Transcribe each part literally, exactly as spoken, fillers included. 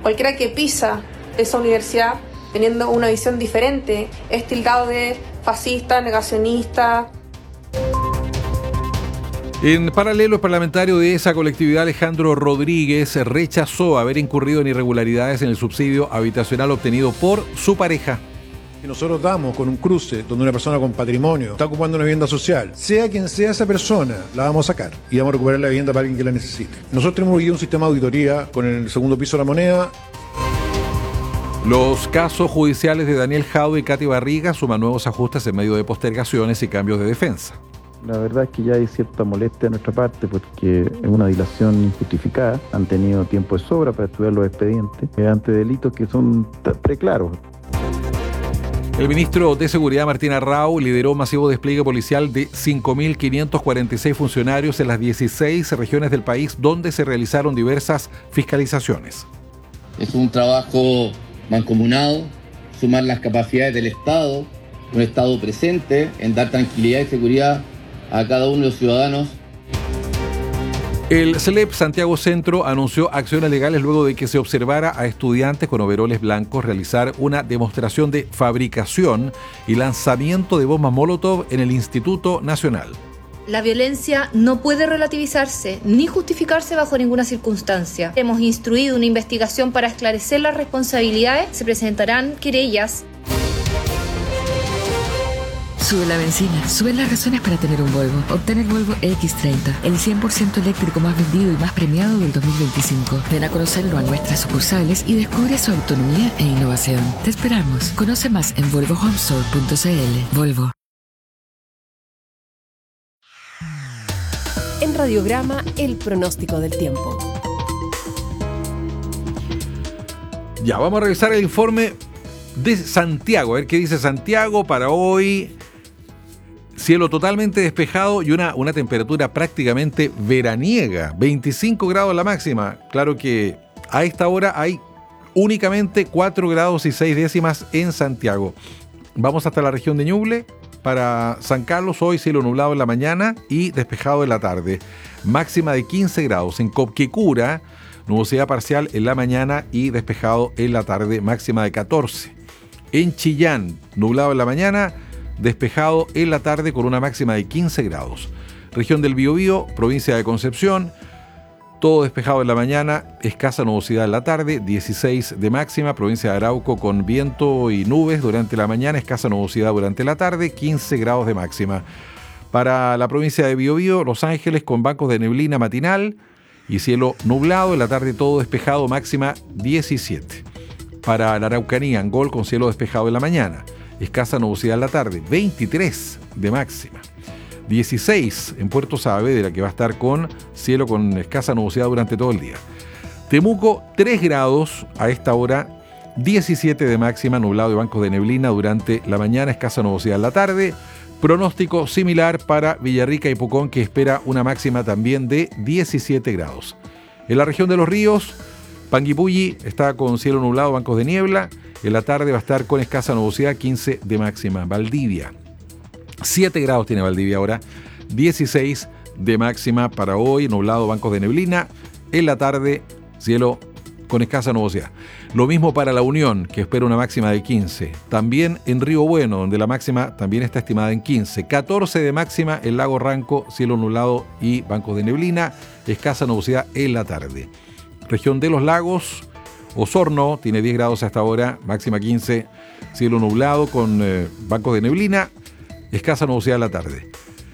Cualquiera que pisa esa universidad teniendo una visión diferente es tildado de fascista, negacionista. En paralelo, el parlamentario de esa colectividad, Alejandro Rodríguez, rechazó haber incurrido en irregularidades en el subsidio habitacional obtenido por su pareja. Que nosotros damos con un cruce donde una persona con patrimonio está ocupando una vivienda social, sea quien sea esa persona, la vamos a sacar y vamos a recuperar la vivienda para alguien que la necesite. Nosotros tenemos aquí un sistema de auditoría con el segundo piso de la moneda. Los casos judiciales de Daniel Jadwe y Katy Barriga suman nuevos ajustes en medio de postergaciones y cambios de defensa. La verdad es que ya hay cierta molestia de nuestra parte porque es una dilación injustificada. Han tenido tiempo de sobra para estudiar los expedientes ante delitos que son preclaros. El ministro de Seguridad, Martín Arrau, lideró un masivo despliegue policial de cinco mil quinientos cuarenta y seis funcionarios en las dieciséis regiones del país donde se realizaron diversas fiscalizaciones. Es un trabajo mancomunado, sumar las capacidades del Estado, un Estado presente en dar tranquilidad y seguridad a cada uno de los ciudadanos. El C L E P Santiago Centro anunció acciones legales luego de que se observara a estudiantes con overoles blancos realizar una demostración de fabricación y lanzamiento de bombas Molotov en el Instituto Nacional. La violencia no puede relativizarse ni justificarse bajo ninguna circunstancia. Hemos instruido una investigación para esclarecer las responsabilidades. Se presentarán querellas. Sube la benzina, sube las razones para tener un Volvo. Obtén el Volvo equis treinta, el cien por ciento eléctrico más vendido y más premiado del dos mil veinticinco. Ven a conocerlo a nuestras sucursales y descubre su autonomía e innovación. Te esperamos. Conoce más en volvo home store punto c l. Volvo. En Radiograma, el pronóstico del tiempo. Ya, vamos a revisar el informe de Santiago. A ver qué dice Santiago para hoy. Cielo totalmente despejado y una, una temperatura prácticamente veraniega. veinticinco grados la máxima. Claro que a esta hora hay únicamente cuatro grados y seis décimas en Santiago. Vamos hasta la región de Ñuble. Para San Carlos hoy cielo nublado en la mañana y despejado en la tarde. Máxima de quince grados. En Copquecura, nubosidad parcial en la mañana y despejado en la tarde. Máxima de catorce. En Chillán, nublado en la mañana, despejado en la tarde con una máxima de quince grados. Región del Biobío, provincia de Concepción, todo despejado en la mañana, escasa nubosidad en la tarde, dieciséis de máxima. Provincia de Arauco con viento y nubes durante la mañana, escasa nubosidad durante la tarde, quince grados de máxima. Para la provincia de Biobío, Los Ángeles con bancos de neblina matinal y cielo nublado, en la tarde todo despejado, máxima diecisiete. Para la Araucanía, Angol con cielo despejado en la mañana, escasa nubosidad en la tarde, veintitrés de máxima. dieciséis en Puerto Saavedra, que va a estar con cielo con escasa nubosidad durante todo el día. Temuco, tres grados a esta hora, diecisiete de máxima, nublado y bancos de neblina durante la mañana, escasa nubosidad en la tarde. Pronóstico similar para Villarrica y Pucón, que espera una máxima también de diecisiete grados. En la región de los ríos, Panguipulli está con cielo nublado, bancos de niebla. En la tarde va a estar con escasa nubosidad, quince de máxima. Valdivia, siete grados tiene Valdivia ahora, dieciséis de máxima para hoy, nublado, bancos de neblina. En la tarde, cielo con escasa nubosidad. Lo mismo para La Unión, que espera una máxima de quince. También en Río Bueno, donde la máxima también está estimada en quince. catorce de máxima en Lago Ranco, cielo nublado y bancos de neblina. Escasa nubosidad en la tarde. Región de los Lagos, Osorno, tiene diez grados hasta ahora, máxima quince. Cielo nublado con eh, bancos de neblina. Escasa nubosidad en la tarde.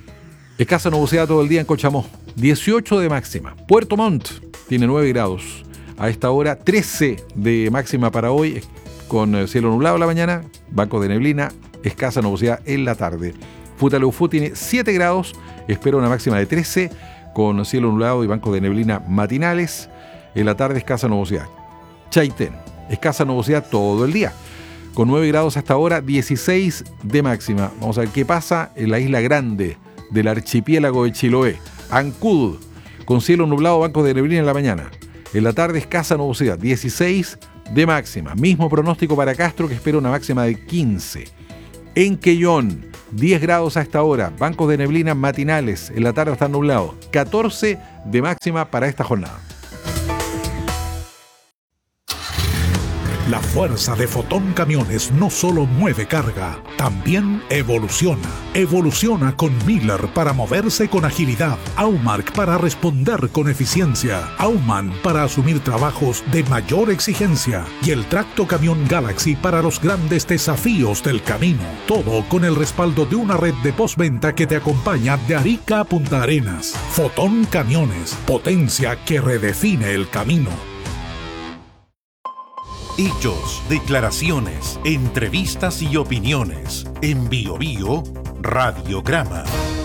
Escasa nubosidad todo el día en Cochamó, dieciocho de máxima. Puerto Montt tiene nueve grados. A esta hora, trece de máxima para hoy, con cielo nublado en la mañana, bancos de neblina, escasa nubosidad en la tarde. Futaleufú tiene siete grados, espera una máxima de trece, con cielo nublado y bancos de neblina matinales. En la tarde, escasa nubosidad. Chaitén, escasa nubosidad todo el día, con nueve grados hasta ahora, dieciséis de máxima. Vamos a ver qué pasa en la isla grande del archipiélago de Chiloé. Ancud, con cielo nublado, bancos de neblina en la mañana. En la tarde, escasa nubosidad, dieciséis de máxima. Mismo pronóstico para Castro, que espera una máxima de quince. En Quellón, diez grados a esta hora, bancos de neblina matinales. En la tarde están nublados, catorce de máxima para esta jornada. La fuerza de Fotón Camiones no solo mueve carga, también evoluciona. Evoluciona con Miller para moverse con agilidad, Aumark para responder con eficiencia, Aumann para asumir trabajos de mayor exigencia y el Tracto Camión Galaxy para los grandes desafíos del camino. Todo con el respaldo de una red de postventa que te acompaña de Arica a Punta Arenas. Fotón Camiones, potencia que redefine el camino. Hechos, declaraciones, entrevistas y opiniones. En Bio Bio, Radiograma.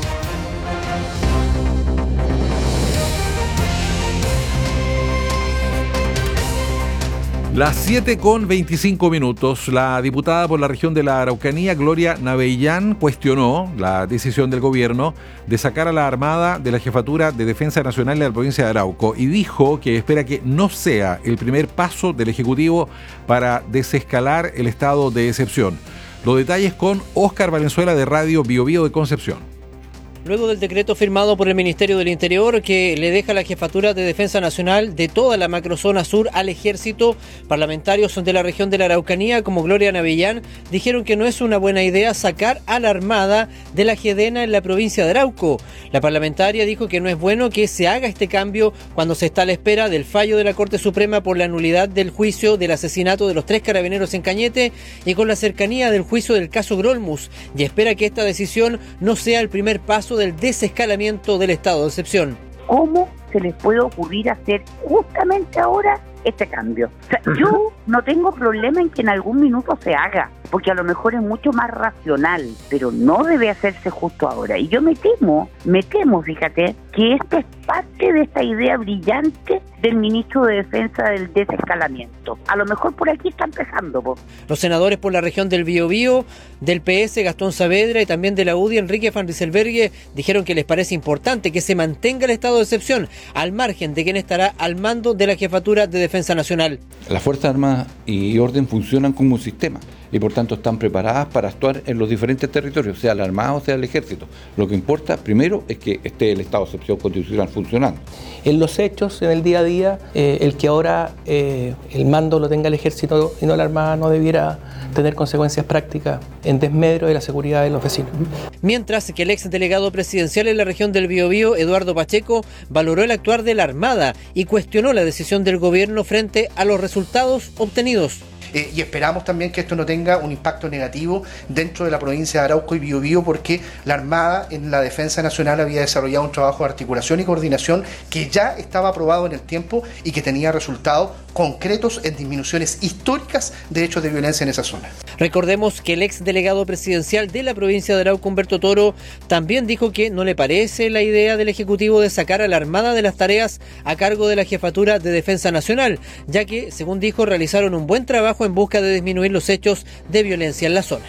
Las siete con veinticinco minutos, la diputada por la región de la Araucanía, Gloria Navellán, cuestionó la decisión del gobierno de sacar a la Armada de la Jefatura de Defensa Nacional de la provincia de Arauco y dijo que espera que no sea el primer paso del Ejecutivo para desescalar el estado de excepción. Los detalles con Óscar Valenzuela de Radio Bio Bio de Concepción. Luego del decreto firmado por el Ministerio del Interior que le deja la Jefatura de Defensa Nacional de toda la macrozona sur al Ejército, parlamentarios de la región de la Araucanía como Gloria Navellán dijeron que no es una buena idea sacar a la Armada de la Gedena en la provincia de Arauco. La parlamentaria dijo que no es bueno que se haga este cambio cuando se está a la espera del fallo de la Corte Suprema por la nulidad del juicio del asesinato de los tres carabineros en Cañete y con la cercanía del juicio del caso Grolmus, y espera que esta decisión no sea el primer paso del desescalamiento del estado de excepción. ¿Cómo se les puede ocurrir hacer justamente ahora este cambio? O sea, uh-huh. Yo no tengo problema en que en algún minuto se haga, porque a lo mejor es mucho más racional, pero no debe hacerse justo ahora. Y yo me temo, me temo, fíjate, que esta es parte de esta idea brillante del ministro de Defensa del desescalamiento. A lo mejor por aquí está empezando. Po. Los senadores por la región del Biobío, del P S, Gastón Saavedra, y también de la U D I, Enrique Van Rysselberghe, dijeron que les parece importante que se mantenga el estado de excepción, al margen de quien estará al mando de la Jefatura de Defensa Nacional. Las Fuerzas Armadas y Orden funcionan como un sistema y por tanto están preparadas para actuar en los diferentes territorios, sea la Armada o sea el Ejército. Lo que importa primero es que esté el estado de excepción constitucional funcionando. En los hechos, en el día a día, eh, el que ahora eh, el mando lo tenga el Ejército y no la Armada no debiera tener consecuencias prácticas en desmedro de la seguridad de los vecinos. Mientras que el ex delegado presidencial en la región del Biobío, Eduardo Pacheco, valoró el actuar de la Armada y cuestionó la decisión del gobierno frente a los resultados obtenidos. Eh, y esperamos también que esto no tenga un impacto negativo dentro de la provincia de Arauco y Biobío, porque la Armada en la Defensa Nacional había desarrollado un trabajo de articulación y coordinación que ya estaba aprobado en el tiempo y que tenía resultados concretos en disminuciones históricas de hechos de violencia en esa zona. Recordemos que el ex delegado presidencial de la provincia de Arauco, Humberto Toro, también dijo que no le parece la idea del Ejecutivo de sacar a la Armada de las tareas a cargo de la Jefatura de Defensa Nacional, ya que, según dijo, realizaron un buen trabajo en busca de disminuir los hechos de violencia en la zona.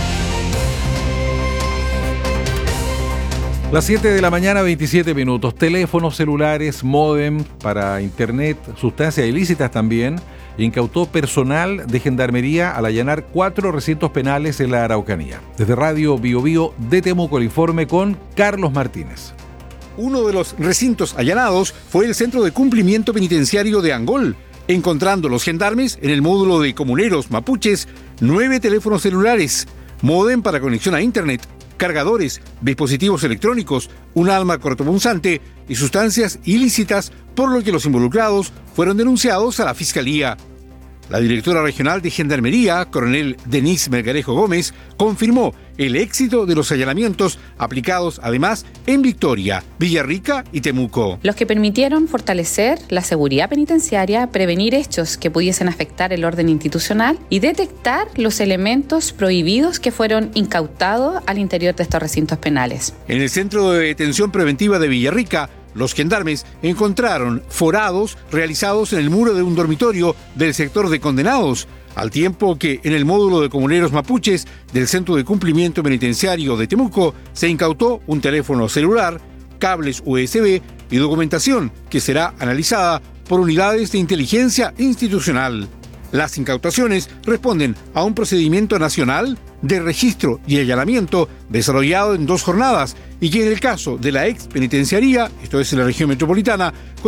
Las siete de la mañana, veintisiete minutos. Teléfonos celulares, módem para internet, sustancias ilícitas también. Incautó personal de Gendarmería al allanar cuatro recintos penales en la Araucanía. Desde Radio Bio Bio de Temuco, el informe con Carlos Martínez. Uno de los recintos allanados fue el Centro de Cumplimiento Penitenciario de Angol, encontrando los gendarmes en el módulo de comuneros mapuches nueve teléfonos celulares, módem para conexión a internet, cargadores, dispositivos electrónicos, un arma cortopunzante y sustancias ilícitas, por lo que los involucrados fueron denunciados a la Fiscalía. La directora regional de Gendarmería, coronel Denise Melgarejo Gómez, confirmó el éxito de los allanamientos aplicados además en Victoria, Villarrica y Temuco. Los que permitieron fortalecer la seguridad penitenciaria, prevenir hechos que pudiesen afectar el orden institucional y detectar los elementos prohibidos que fueron incautados al interior de estos recintos penales. En el Centro de Detención Preventiva de Villarrica, los gendarmes encontraron forados realizados en el muro de un dormitorio del sector de condenados, al tiempo que en el módulo de comuneros mapuches del Centro de Cumplimiento Penitenciario de Temuco se incautó un teléfono celular, cables U S B y documentación que será analizada por unidades de inteligencia institucional. Las incautaciones responden a un procedimiento nacional de registro y allanamiento desarrollado en dos jornadas y que en el caso de la ex penitenciaría, esto es en la región metropolitana,